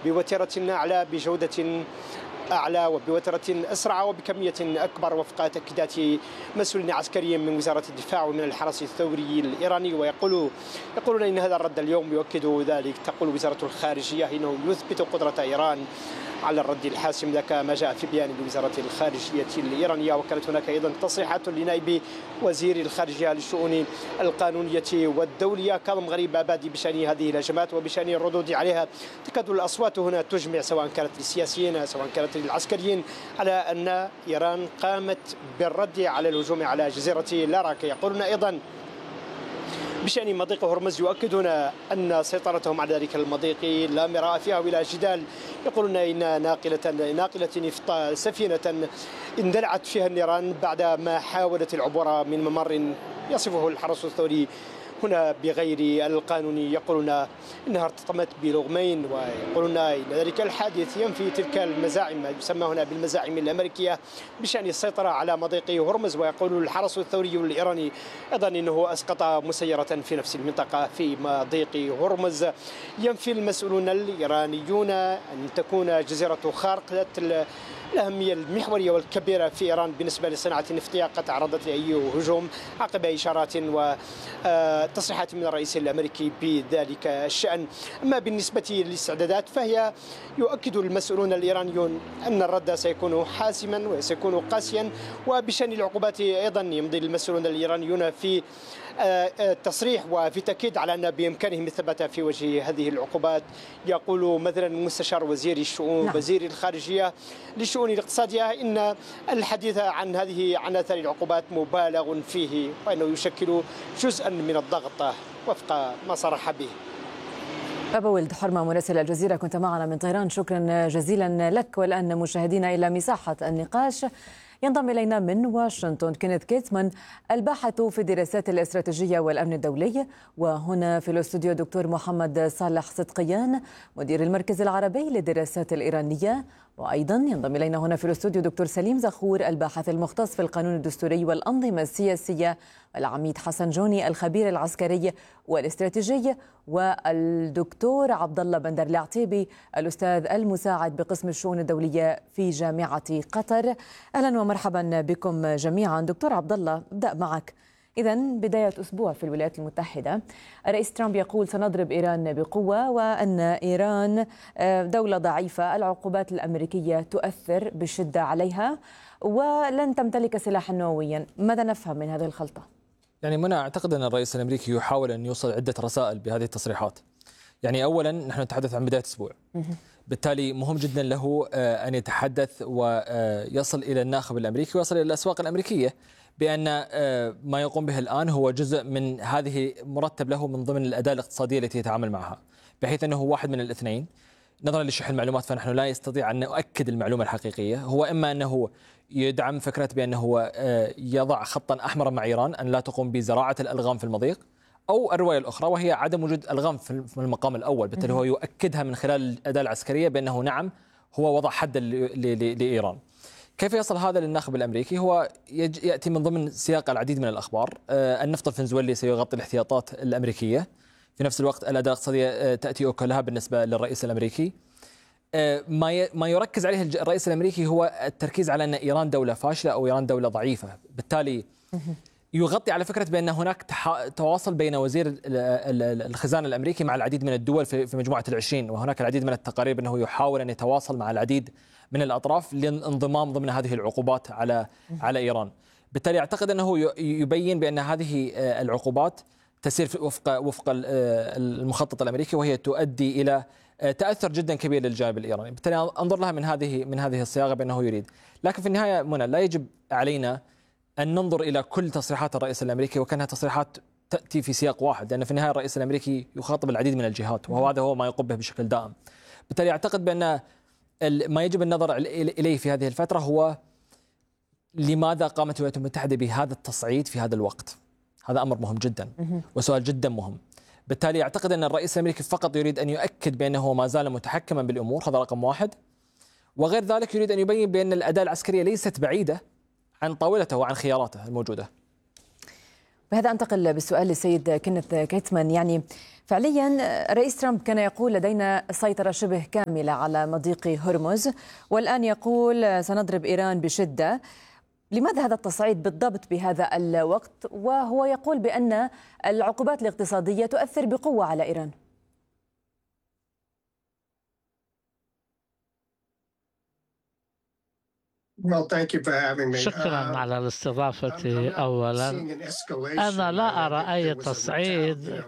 بوتيرة أعلى بجودة أعلى وبوترة أسرع وبكمية أكبر وفق تأكيدات مسؤولين عسكريين من وزارة الدفاع ومن الحرس الثوري الإيراني. يقولون إن هذا الرد اليوم يؤكد ذلك. تقول وزارة الخارجية إنه يثبت قدرة إيران على الرد الحاسم لك ما جاء في بيان لوزارة الخارجية الإيرانية. وكانت هناك أيضا تصريحات لنائب وزير الخارجية للشؤون القانونية والدولية كاظم غريب أبادي بشأن هذه الهجمات وبشأن الردود عليها. تكاد الأصوات هنا تجمع سواء كانت للسياسيين سواء كانت للعسكريين على أن إيران قامت بالرد على الهجوم على جزيرة لاراكا. يقولون أيضا بشأن مضيق هرمز يؤكدون أن سيطرتهم على ذلك المضيق لا مراء فيها ولا جدال. يقولون إن ناقلة نفط سفينة اندلعت فيها النيران بعدما حاولت العبور من ممر يصفه الحرس الثوري هنا بغير القانون. يقولون إنها ارتطمت بلغمين ويقولون إن ذلك الحادث ينفي تلك المزاعم ما يسمى هنا بالمزاعم الأمريكية بشأن السيطرة على مضيق هرمز. ويقول الحرس الثوري الإيراني أيضا أنه أسقط مسيرة في نفس المنطقة في مضيق هرمز. ينفي المسؤولون الإيرانيون أن تكون جزيرة خارق ذات الأهمية المحورية والكبيرة في إيران بالنسبة لصناعة النفطية قد تعرضت لأي هجوم عقب إشارات وتصريحات من الرئيس الأمريكي بذلك الشأن. أما بالنسبة للاستعدادات فهي يؤكد المسؤولون الإيرانيون أن الرد سيكون حاسما وسيكون قاسيا. وبشأن العقوبات أيضا يمضي المسؤولون الإيرانيون في التصريح وفي تأكيد على أن بإمكانهم الثبات في وجه هذه العقوبات. يقول مثلا مستشار وزير الشؤون وزير الخارجية للشؤون الاقتصادية إن الحديث عن آثار العقوبات مبالغ فيه وأنه يشكل جزءا من الضغط وفق ما صرح به. أبو ولد حرمة مراسل الجزيرة كنت معنا من طهران، شكرا جزيلا لك. والآن مشاهدينا إلى مساحة النقاش ينضم إلينا من واشنطن كينيث كيتمان الباحث في الدراسات الاستراتيجية والأمن الدولي، وهنا في الاستوديو دكتور محمد صالح صدقيان مدير المركز العربي للدراسات الإيرانية، وأيضا ينضم إلينا هنا في الاستوديو دكتور سليم زخور الباحث المختص في القانون الدستوري والأنظمة السياسية، والعميد حسن جوني الخبير العسكري والاستراتيجي، والدكتور عبد الله بندر العتيبي الأستاذ المساعد بقسم الشؤون الدولية في جامعة قطر. أهلا ومرحبا بكم جميعا. دكتور عبد الله، ابدأ معك. إذن بداية أسبوع في الولايات المتحدة، الرئيس ترامب يقول سنضرب إيران بقوة وأن إيران دولة ضعيفة، العقوبات الأمريكية تؤثر بشدة عليها ولن تمتلك سلاحا نوويا. ماذا نفهم من هذه الخلطة؟ يعني منى، أعتقد أن الرئيس الأمريكي يحاول أن يوصل عدة رسائل بهذه التصريحات. يعني أولا نحن نتحدث عن بداية أسبوع، بالتالي مهم جدا له أن يتحدث ويصل إلى الناخب الأمريكي ويصل إلى الأسواق الأمريكية بأن ما يقوم به الآن هو جزء من هذه مرتب له من ضمن الأداة الاقتصادية التي يتعامل معها، بحيث أنه واحد من الاثنين. نظرا لشح المعلومات فنحن لا يستطيع أن نؤكد المعلومة الحقيقية. هو إما أنه يدعم فكرة بأنه يضع خطا أحمرا مع إيران أن لا تقوم بزراعة الألغام في المضيق، أو الرواية الأخرى وهي عدم وجود ألغام في المقام الأول، بالتالي هو يؤكدها من خلال الأداة العسكرية بأنه نعم هو وضع حدا لإيران. كيف يصل هذا للناخب الأمريكي؟ هو يأتي من ضمن سياق العديد من الأخبار. النفط الفنزويلي سيغطي الاحتياطات الأمريكية، في نفس الوقت الأداة الاقتصادية تأتي أكلها بالنسبة للرئيس الأمريكي. ما يركز عليه الرئيس الأمريكي هو التركيز على أن إيران دولة فاشلة أو إيران دولة ضعيفة، بالتالي يغطي على فكرة بأن هناك تواصل بين وزير الخزانة الأمريكي مع العديد من الدول في مجموعة العشرين، وهناك العديد من التقارير أنه يحاول أن يتواصل مع العديد من الأطراف للانضمام ضمن هذه العقوبات على إيران. بالتالي أعتقد أنه يبين بأن هذه العقوبات تسير وفق المخطط الأمريكي، وهي تؤدي إلى تأثر جدا كبير للجانب الإيراني. بالتالي أنظر لها من هذه الصياغة بأنه يريد. لكن في النهاية منى، لا يجب علينا أن ننظر إلى كل تصريحات الرئيس الأمريكي وكأنها تصريحات تأتي في سياق واحد، لأن في النهاية الرئيس الأمريكي يخاطب العديد من الجهات، وهذا هو ما يقوم به بشكل دائم. بالتالي أعتقد بأن ما يجب النظر إليه في هذه الفترة هو لماذا قامت الولايات المتحدة بهذا التصعيد في هذا الوقت. هذا أمر مهم جدا وسؤال جدا مهم. بالتالي أعتقد أن الرئيس الأمريكي فقط يريد أن يؤكد بأنه ما زال متحكما بالأمور، هذا رقم واحد. وغير ذلك يريد أن يبين بأن الأداة العسكرية ليست بعيدة عن طاولته وعن خياراته الموجودة. بهذا أنتقل بالسؤال للسيد كينيث كيتمان. يعني فعليا الرئيس ترامب كان يقول لدينا سيطرة شبه كاملة على مضيق هرمز، والآن يقول سنضرب إيران بشدة. لماذا هذا التصعيد بالضبط بهذا الوقت، وهو يقول بأن العقوبات الاقتصادية تؤثر بقوة على إيران؟ شكرا على الاستضافة. أولا، أنا لا أرى أي تصعيد.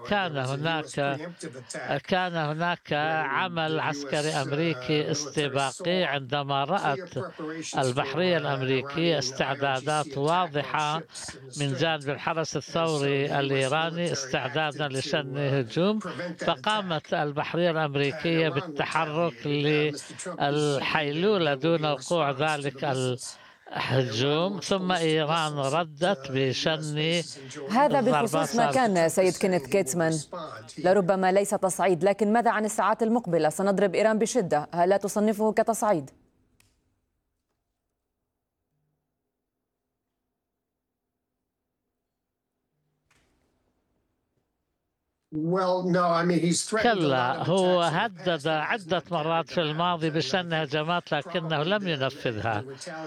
كان هناك عمل عسكري أمريكي استباقي عندما رأت البحرية الأمريكية استعدادات واضحة من جانب الحرس الثوري الإيراني استعدادا لشن هجوم، فقامت البحرية الأمريكية بالتحرك للحيلولة دون وقوع ذلك الهجوم، ثم إيران ردت بشن. هذا بخصوص ما كان سيد كينيث كيتسمان، لربما ليس تصعيد، لكن ماذا عن الساعات المقبلة؟ سنضرب إيران بشدة، هل لا تصنفه كتصعيد؟ كلا، هو هدد عدة مرات في الماضي بشن هجمات لكنه لم ينفذها.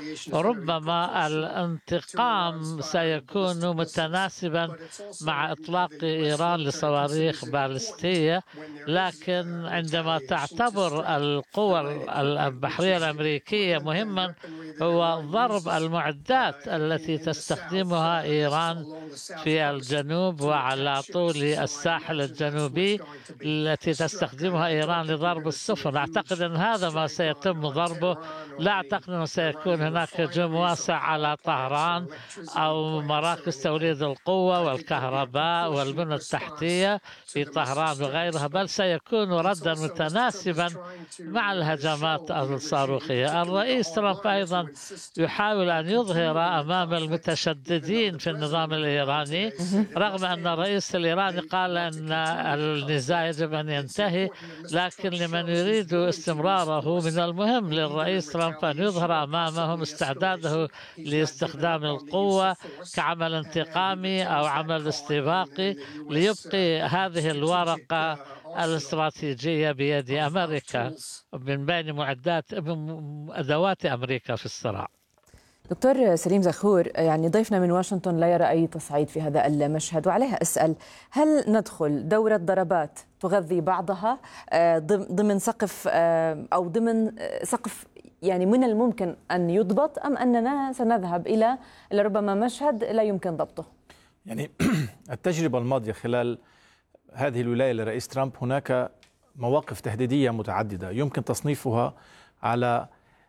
ربما الانتقام سيكون متناسبا مع إطلاق إيران لصواريخ باليستية، لكن عندما تعتبر القوى البحرية الأمريكية مهما هو ضرب المعدات التي تستخدمها إيران في الجنوب وعلى طول الساحل الجنوبي التي تستخدمها إيران لضرب السفن. أعتقد أن هذا ما سيتم ضربه. لا أعتقد أنه سيكون هناك هجوم واسع على طهران أو مراكز توليد القوة والكهرباء والبنى التحتية في طهران وغيرها، بل سيكون ردا متناسبا مع الهجمات الصاروخية. الرئيس ترامب أيضا يحاول أن يظهر أمام المتشددين في النظام الإيراني، رغم أن الرئيس الإيراني قال أن النزاع يجب أن ينتهي، لكن لمن يريد استمراره من المهم للرئيس ترامب أن يظهر أمامهم استعداده لاستخدام القوة كعمل انتقامي أو عمل استباقي ليبقي هذه الورقة الاستراتيجية بيد أمريكا من بين أدوات أمريكا في الصراع. دكتور سليم زخور، يعني ضيفنا من واشنطن لا يرى أي تصعيد في هذا المشهد، وعليها أسأل: هل ندخل دورة ضربات تغذي بعضها ضمن سقف أو ضمن سقف يعني من الممكن أن يضبط، أم أننا سنذهب إلى ربما مشهد لا يمكن ضبطه؟ يعني التجربة الماضية خلال هذه الولاية لرئيس ترامب هناك مواقف تهديدية متعددة يمكن تصنيفها على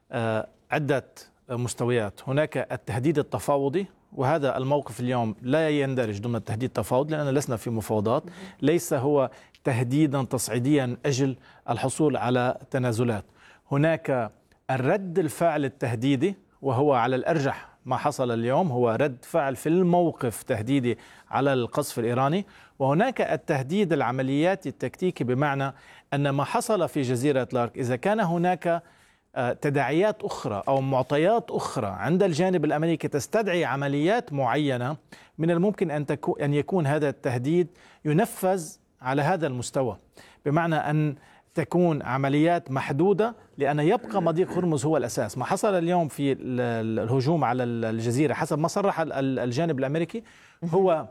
عدة مستويات. هناك التهديد التفاوضي، وهذا الموقف اليوم لا يندرج ضمن التهديد التفاوضي لأننا لسنا في مفاوضات، ليس هو تهديدا تصعيديا أجل الحصول على تنازلات. هناك الرد الفعل التهديدي، وهو على الأرجح ما حصل اليوم هو رد فعل في الموقف تهديدي على القصف الإيراني. وهناك التهديد العملياتي التكتيكي، بمعنى أن ما حصل في جزيرة لارك إذا كان هناك تداعيات أخرى أو معطيات أخرى عند الجانب الأمريكي تستدعي عمليات معينة، من الممكن أن يكون هذا التهديد ينفذ على هذا المستوى، بمعنى أن تكون عمليات محدودة، لأن يبقى مضيق هرمز هو الأساس. ما حصل اليوم في الهجوم على الجزيرة حسب ما صرح الجانب الأمريكي هو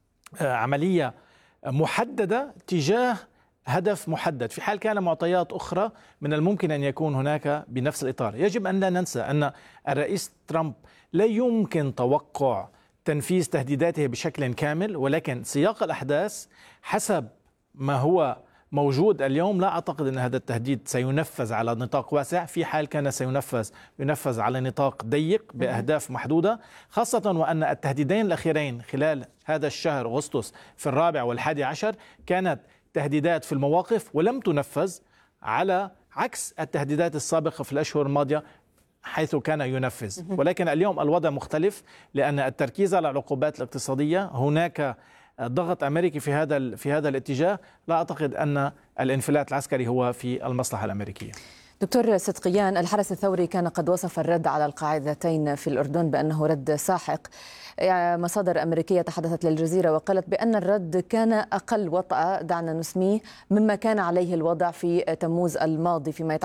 عملية محددة تجاه هدف محدد. في حال كان معطيات أخرى من الممكن أن يكون هناك بنفس الإطار. يجب أن لا ننسى أن الرئيس ترامب لا يمكن توقع تنفيذ تهديداته بشكل كامل، ولكن سياق الأحداث حسب ما هو موجود اليوم لا أعتقد أن هذا التهديد سينفذ على نطاق واسع. في حال كان ينفذ على نطاق ضيق بأهداف محدودة، خاصة وأن التهديدين الأخيرين خلال هذا الشهر أغسطس في 4 و11 كانت تهديدات في المواقف ولم تنفذ، على عكس التهديدات السابقة في الأشهر الماضية حيث كان ينفذ. ولكن اليوم الوضع مختلف، لأن التركيز على العقوبات الاقتصادية، هناك ضغط أمريكي في هذا الاتجاه. لا أعتقد أن الانفلات العسكري هو في المصلحة الأمريكية. دكتور صدقيان، الحرس الثوري كان قد وصف الرد على القاعدتين في الأردن بأنه رد ساحق. مصادر أمريكية تحدثت للجزيرة وقالت بأن الرد كان أقل وطأة، دعنا نسميه، مما كان عليه الوضع في تموز الماضي فيما